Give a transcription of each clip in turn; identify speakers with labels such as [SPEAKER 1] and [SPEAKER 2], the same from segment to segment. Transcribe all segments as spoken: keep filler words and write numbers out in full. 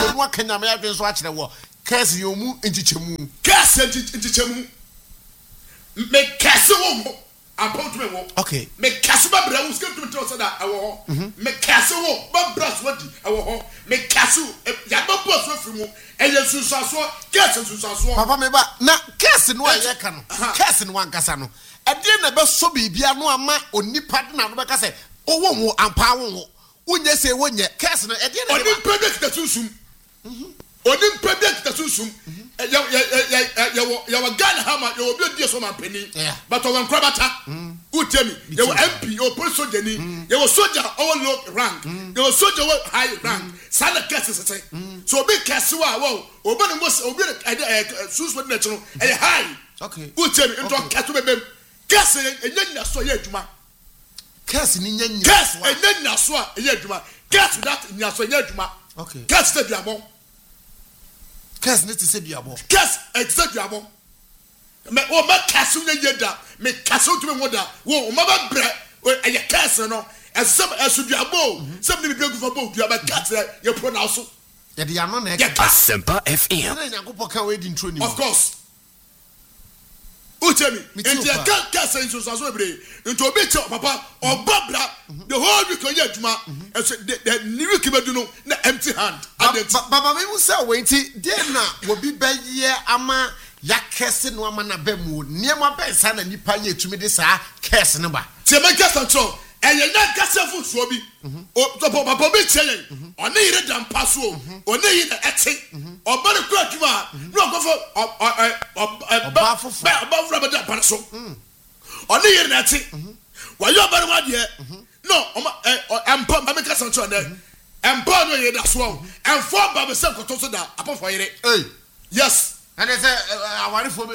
[SPEAKER 1] afei no akanya me adwen so akyerɛ wo curse yo mu ntichemu
[SPEAKER 2] curse ntichemu me curse wo apart me wo
[SPEAKER 1] okay
[SPEAKER 2] me curse ba bra wo skip to me tell say that awo ho me curse wo ba bra so di awo ho me curse ya ba boss so firi mu eye sunsuaso curse sunsuaso
[SPEAKER 1] papa me ba na curse no aye ka no curse no ankasa no ade na be so bibia no ama onipa de na no be ka say owo wo ampa wo unye se wonye curse no ade na
[SPEAKER 2] oni predict the sunsum mhm oni predict the sunsum ya ya ya ya ya wa Ghana hama ya obi odi so man pani but o nkra bata utemi ya wa M P o police soldier ni ya wa soldier o low rank ya wa soldier o high rank sana curse say so obi curse wa wo obi no obi sunsum na chiro e high
[SPEAKER 1] okay
[SPEAKER 2] utemi into curse bebem curse enya nya so ya adwuma
[SPEAKER 1] curse ni nya nya
[SPEAKER 2] curse enya nya so ya adwuma curse that nya so ya adwuma
[SPEAKER 1] okay
[SPEAKER 2] curse te duabon
[SPEAKER 1] curse ne te se duabon
[SPEAKER 2] curse exact duabon me o ma curse nya yeda me curse to me woda wo o ma ba bre e ya curse no esem esu duabon sem ni bi gu for bo duaba curse ye pronounce
[SPEAKER 1] ye de ano na e
[SPEAKER 3] Asempa F M
[SPEAKER 1] na yakopɔ ka we di intro ni
[SPEAKER 2] of course Utemi, and the account cancer in Susan Webre, into a bit of papa or Babra, the whole week on Yajuma, and the new Kibaduno, the empty hand.
[SPEAKER 1] Baba, we will say, wait, Dena will be by year ama Yakesin Wamana Bemu, near my best son and Nipaye to me this are cast number.
[SPEAKER 2] Tiamaka Sancho, and you're not Castle for Swoby, or the Papa Bitch, or neither than Passo, or neither Etting. Or better Krakuma, no go for a bath of rubber panasso. Or near that thing. While you're better one year, no, I'm Pamaka Sancho there, and Pano ye that swung, and four Baba Sanko Tosoda upon fire. Yes,
[SPEAKER 1] and I say, I want for me.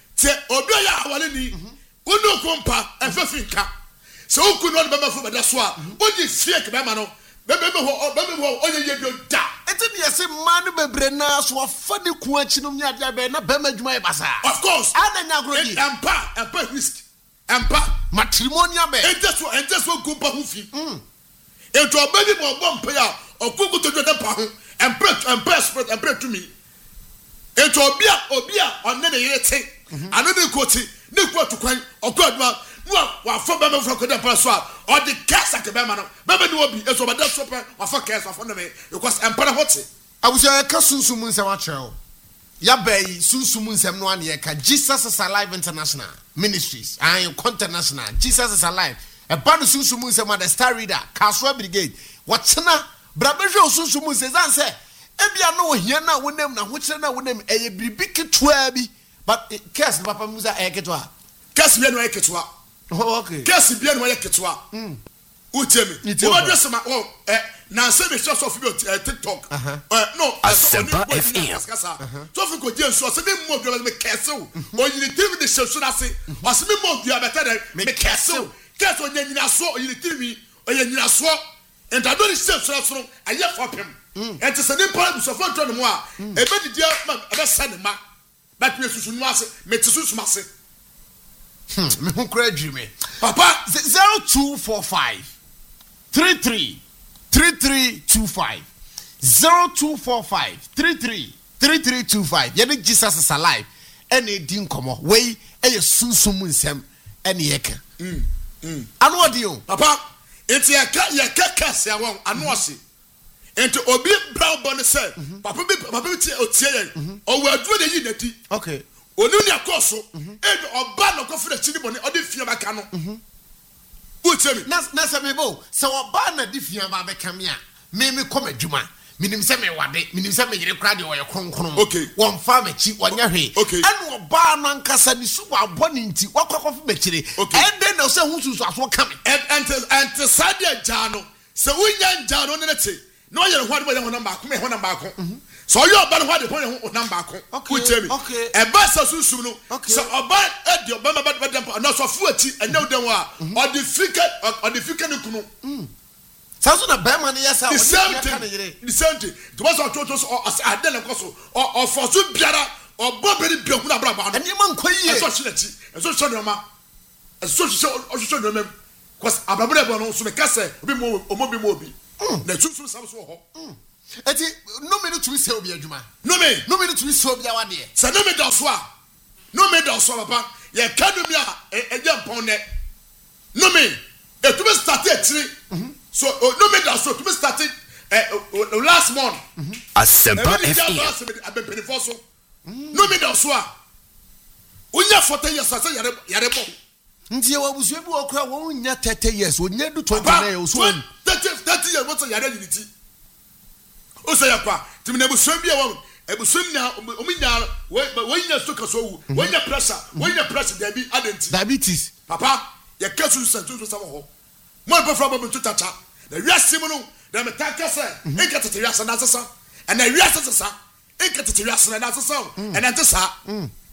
[SPEAKER 2] Obia, Walini, Uno Compa, and Fafinka. So who could not remember from that swap? What is Fiat Bamano? Bebe ho bebe ho onye ye bi da
[SPEAKER 1] enti ne yesi manu bebre na so afade ku achi no nya dia be na be madwuma e basa
[SPEAKER 2] of course
[SPEAKER 1] ana nya grodi
[SPEAKER 2] empa empa risk empa
[SPEAKER 1] matrimonial be
[SPEAKER 2] enti so enti so gumpa hu fi mm enti obedi mo bom pe ya okugu to de pa ho empa empa spirit empa to me enti obia obia onne ne yere te ano ne koti ne kwatu kwan okwaduma no wa fa be me fra koda pa so or the gas at the bema no beba no obi eso bada so pa wa fa gas afo no me because empana hote
[SPEAKER 1] abuja ka sunsum nsem a kyerɛw ya bai sunsum nsem no ane ka Jesus is Alive International Ministries and International Jesus is Alive e ba no sunsum nsem at the Star Reader Kaswa Brigade watena brabehwe sunsum nsem zan se ebia no ohia na wonem na hokyere na wonem eye bibi ketwa bi but case papa musa e ketwa
[SPEAKER 2] case bi no e ketwa
[SPEAKER 1] oh okay
[SPEAKER 2] case bi no e ketwa mm utemi o ba dress ma oh eh na say me short of TikTok uh no
[SPEAKER 3] Asempa F M
[SPEAKER 2] so fi ko je so say me mo do me case o yiri tiri de sheshu na say o say me mo do better than me case o case o nyina so o yiri tiri mi o nyina so and I don't say so so aye for pem and to say them problem so for no mo a e be di dia ma e be send ma but me susu no ase me tsusu ma ase
[SPEAKER 1] hmm me hu kra adwime
[SPEAKER 2] papa
[SPEAKER 1] zero two four five three three three three two five zero two four five three three three three two five yene Jesus is Alive ene di nkomo wey eye sunsum nsem ene yeka mm mm anu odi o
[SPEAKER 2] papa enti yeka yeka kase awon anu ose enti obi brown bone say papa bi papa bi tie otie yen o wa duro de yi nati
[SPEAKER 1] okay
[SPEAKER 2] onu ni akoso e oba no ko fira chini bone odi fia baka no utemi
[SPEAKER 1] na na se mebo se oba na di fia ba beka me a me me koma dwuma minim se me wade minim se me yire kra de oye kronkron
[SPEAKER 2] okay
[SPEAKER 1] won fa machi onya hwe ene oba no ankasa ni suba aboni nti wakwakofu mechire ende na se hu susu aso ka me
[SPEAKER 2] and and sadia jano se wunya jano ne te no yere hwade mo ye ho number ko me ho number ko so you oba no hwade ho ye ho number ko utemi e ba sa susu no so oba e di oba ma ba dem na so fu ati enya udem wa or the fike or the fike ne kunu
[SPEAKER 1] saso na be man yesa
[SPEAKER 2] the same thing the same thing to was on totos or ade na koso or for so biara or boberi bi hu na bra ba no
[SPEAKER 1] eni man koyie
[SPEAKER 2] so chileti so so no ma so so so so no mem cause ababure bo no so me kase obi mo omo bi mo obi na tutu sam so ho
[SPEAKER 1] eti no me no tumi sɛ obi adwuma
[SPEAKER 2] nome
[SPEAKER 1] nome no tumi sɛ obi awadeɛ
[SPEAKER 2] sɛ nome da so a nome da so a papa yɛka nome a ɛyɛ mpɔn nɛ nome ɛtumi start akyiri so nome da so ɛtumi start last month
[SPEAKER 3] Asempa F M.
[SPEAKER 2] abɛmpanimfoɔ so nome da so a wonya forty years sɛ yɛre yɛre bɔ
[SPEAKER 1] nti yɛ wabusua bi wɔ kora wɔn nya thirty years wɔnya du twenty-nine years so wɔn
[SPEAKER 2] thirty thirty years wɔn sɛ yɛre unity o sɛ yɛ pa tìmí na ebusua bi a wɔn ebusua nya wɔn nya wɔn nya stroke so wu wɔn nya pressure wɔn nya pressure dabi adenti
[SPEAKER 1] diabetes
[SPEAKER 2] papa yɛ kɛ so sɛ so sɛ wɔ hɔ mo mpɛ fura bɔ mi to tacha na wiase mu no na mi ta kɛsɛ nka tete wiase na asesa ɛna wiase sesa nka tete wiase na asesa ɛna nte saa